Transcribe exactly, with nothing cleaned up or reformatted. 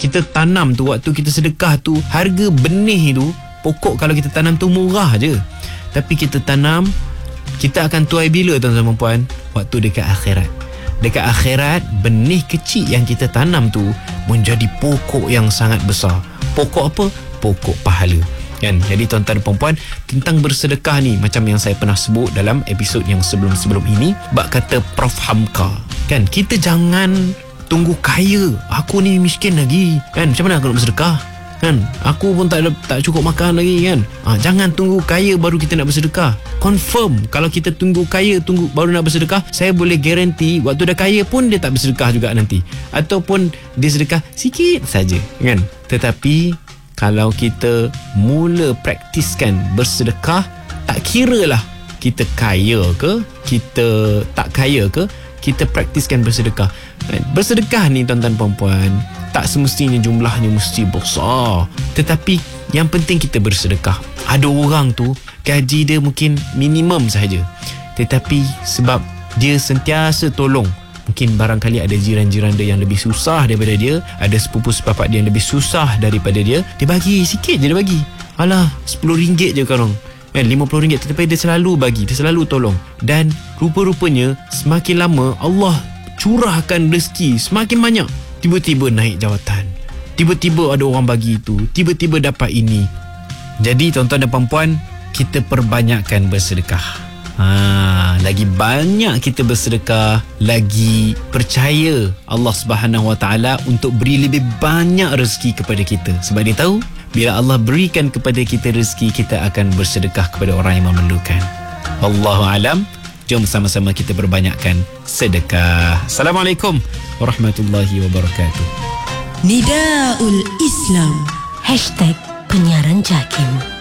kita tanam tu, waktu kita sedekah tu, harga benih tu, pokok kalau kita tanam tu murah je. Tapi kita tanam, kita akan tuai bila tuan-tuan dan puan? Waktu dekat akhirat. Dekat akhirat, benih kecil yang kita tanam tu menjadi pokok yang sangat besar. Pokok apa? Pokok pahala. Kan? Jadi tuan-tuan dan puan, tentang bersedekah ni, macam yang saya pernah sebut dalam episod yang sebelum-sebelum ini, bak kata Prof Hamka, kan, kita jangan tunggu kaya. Aku ni miskin lagi, kan, macam mana aku nak bersedekah? Kan, aku pun tak tak cukup makan lagi, kan. Ha, jangan tunggu kaya baru kita nak bersedekah. Confirm kalau kita tunggu kaya tunggu baru nak bersedekah, saya boleh garanti waktu dah kaya pun dia tak bersedekah juga nanti, ataupun dia sedekah sikit saja, kan. Tetapi kalau kita mula praktiskan bersedekah, tak kiralah kita kaya ke, kita tak kaya ke, kita praktiskan bersedekah. Bersedekah ni tuan-tuan puan-puan, tak semestinya jumlahnya mesti besar, tetapi yang penting kita bersedekah. Ada orang tu gaji dia mungkin minimum sahaja, tetapi sebab dia sentiasa tolong, mungkin barangkali ada jiran-jiran dia yang lebih susah daripada dia, ada sepupu sepapak dia yang lebih susah daripada dia, dia bagi sikit je, dia bagi, alah sepuluh ringgit je korang, kan, lima puluh ringgit, tetapi dia selalu bagi, dia selalu tolong. Dan rupa-rupanya semakin lama Allah curahkan rezeki semakin banyak. Tiba-tiba naik jawatan, tiba-tiba ada orang bagi itu, tiba-tiba dapat ini. Jadi tuan-tuan dan puan-puan, kita perbanyakkan bersedekah. Ha, lagi banyak kita bersedekah, lagi percaya Allah Subhanahu Wa Taala untuk beri lebih banyak rezeki kepada kita. Sebab dia tahu bila Allah berikan kepada kita rezeki, kita akan bersedekah kepada orang yang memerlukan. Wallahu alam. Jom sama-sama kita berbanyakkan sedekah. Assalamualaikum warahmatullahi wabarakatuh. Nidaul Islam. Hashtag Penyiaran Jakim.